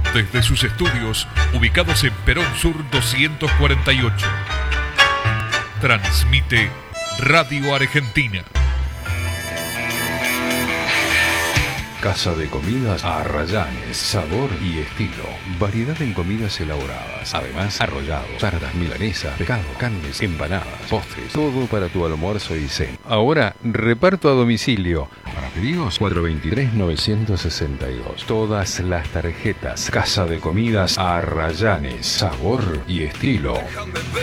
Desde sus estudios, ubicados en Perón Sur 248, transmite Radio Argentina. Casa de Comidas Arrayanes, sabor y estilo. Variedad en comidas elaboradas. Además, arrollados, tartas, milanesas, pescado, carnes, empanadas, postres. Todo para tu almuerzo y cena. Ahora, reparto a domicilio. Para pedidos, 423-962. Todas las tarjetas. Casa de Comidas Arrayanes, sabor y estilo.